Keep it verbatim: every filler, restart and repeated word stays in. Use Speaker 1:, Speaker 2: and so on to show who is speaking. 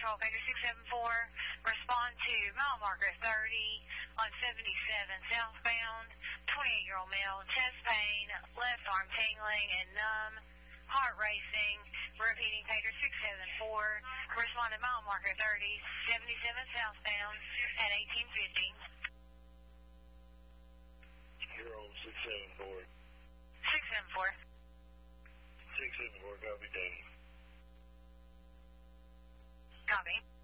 Speaker 1: Patrol, Pager six seven four. Respond to mile marker thirty on seventy-seven southbound. twenty-eight-year-old male, chest pain, left arm tingling and numb, heart racing. Repeating, Pager six seven four. Respond to mile marker thirty, seventy-seven southbound at eighteen fifty.
Speaker 2: Zero six seven four.
Speaker 1: six seven four.
Speaker 2: six seven four, copy, Danny.